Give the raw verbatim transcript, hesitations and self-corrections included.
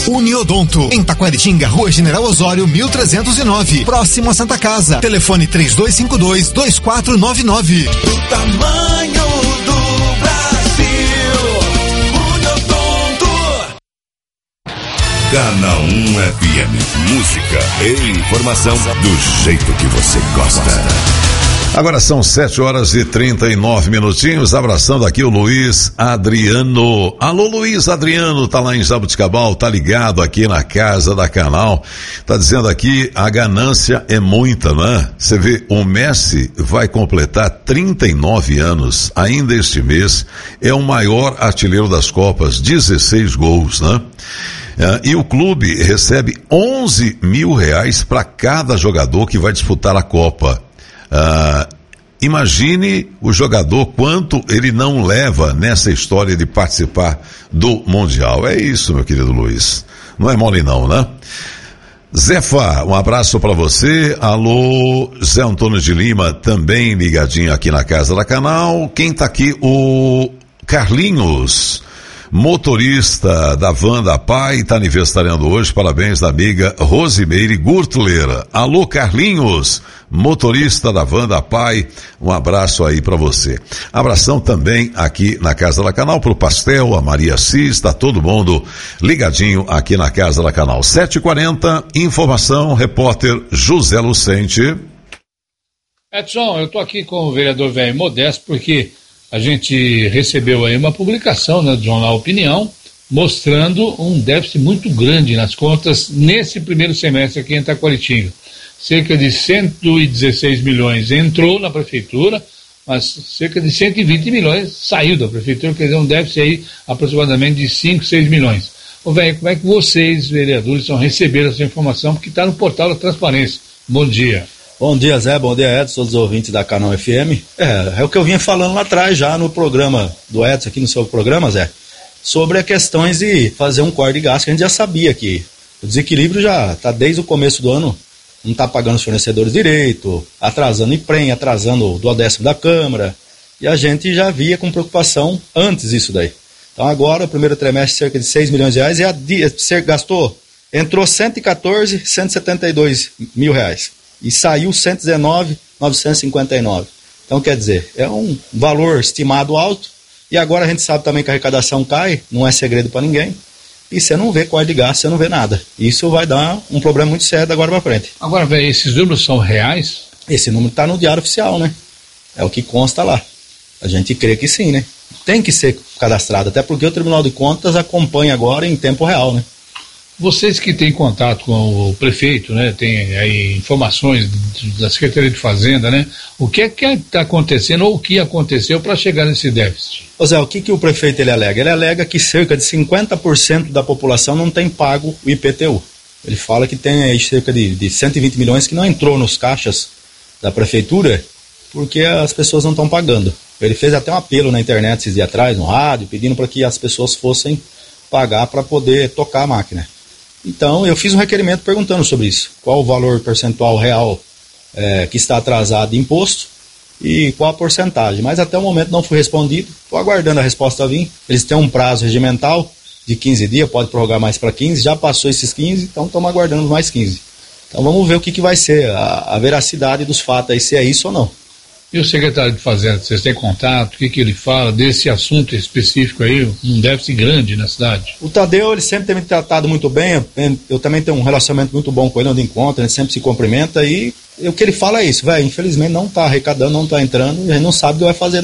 Uniodonto, em Taquaritinga, Rua General Osório, mil trezentos e nove, próximo a Santa Casa. Telefone três dois cinco dois, dois quatro nove nove. O tamanho do Brasil, Uniodonto. Canal um F M, música e informação do jeito que você gosta. Agora são sete horas e trinta e nove minutinhos, abraçando aqui o Luiz Adriano. Alô, Luiz Adriano, tá lá em Jabuticabal, tá ligado aqui na casa da Canal. Tá dizendo aqui, a ganância é muita, né? Você vê, o Messi vai completar trinta e nove anos, ainda este mês, é o maior artilheiro das Copas, dezesseis gols, né? Uh, e o clube recebe onze mil reais para cada jogador que vai disputar a Copa. Uh, imagine o jogador quanto ele não leva nessa história de participar do Mundial. É isso, meu querido Luiz. Não é mole não, né? Zefa, um abraço para você. Alô, Zé Antônio de Lima, também ligadinho aqui na casa da Canal. Quem tá aqui? O Carlinhos, motorista da van da Pai, está aniversariando hoje. Parabéns da amiga Rosimeire Gurtuleira. Alô, Carlinhos, motorista da van da Pai, um abraço aí para você. Abração também aqui na Casa da Canal pro Pastel, a Maria Cis, tá todo mundo ligadinho aqui na Casa da Canal. sete e quarenta, informação, repórter José Lucente. Edson, eu tô aqui com o vereador Velho Modesto porque a gente recebeu aí uma publicação, né, do jornal Opinião, mostrando um déficit muito grande nas contas nesse primeiro semestre aqui em Taquaritinga. Cerca de cento e dezesseis milhões entrou na prefeitura, mas cerca de cento e vinte milhões saiu da prefeitura, quer dizer, um déficit aí aproximadamente de cinco, seis milhões. Ô, velho, como é que vocês, vereadores, vão receber essa informação? Porque está no portal da transparência. Bom dia. Bom dia, Zé, bom dia, Edson, todos os ouvintes da Canal F M. É, é o que eu vinha falando lá atrás, já no programa do Edson, aqui no seu programa, Zé, sobre as questões de fazer um corte de gasto, que a gente já sabia que o desequilíbrio já está desde o começo do ano, não está pagando os fornecedores direito, atrasando I P R E M, atrasando o duodécimo da Câmara, e a gente já via com preocupação antes isso daí. Então agora, o primeiro trimestre, cerca de seis milhões de reais, e a, a, gastou, entrou cento e quatorze, cento e setenta e dois mil reais, e saiu cento e dezenove mil novecentos e cinquenta e nove. Então, quer dizer, é um valor estimado alto, e agora a gente sabe também que a arrecadação cai, não é segredo para ninguém, e você não vê corte de gasto, você não vê nada. Isso vai dar um problema muito sério agora para frente. Agora, velho, esses números são reais? Esse número está no Diário Oficial, né? É o que consta lá. A gente crê que sim, né? Tem que ser cadastrado, até porque o Tribunal de Contas acompanha agora em tempo real, né? Vocês que têm contato com o prefeito, né, tem aí informações da Secretaria de Fazenda, né, o que é que está acontecendo ou o que aconteceu para chegar nesse déficit? Ô Zé, o que, que o prefeito ele alega? Ele alega que cerca de cinquenta por cento da população não tem pago o I P T U. Ele fala que tem aí cerca de, de cento e vinte milhões que não entrou nos caixas da prefeitura porque as pessoas não estão pagando. Ele fez até um apelo na internet esses dias atrás, no rádio, pedindo para que as pessoas fossem pagar para poder tocar a máquina. Então, eu fiz um requerimento perguntando sobre isso. Qual o valor percentual real é, que está atrasado de imposto e qual a porcentagem. Mas até o momento não foi respondido. Estou aguardando a resposta vir. Eles têm um prazo regimental de quinze dias, pode prorrogar mais para quinze. Já passou esses quinze, então estamos aguardando mais quinze. Então vamos ver o que, que vai ser a, a veracidade dos fatos aí, se é isso ou não. E o secretário de Fazenda, vocês têm contato? O que, que ele fala desse assunto específico aí, um déficit grande na cidade? O Tadeu, ele sempre tem me tratado muito bem, eu, eu também tenho um relacionamento muito bom com ele, onde encontra, a gente sempre se cumprimenta, e o que ele fala é isso, velho, infelizmente não está arrecadando, não está entrando, e a gente não sabe o que vai fazer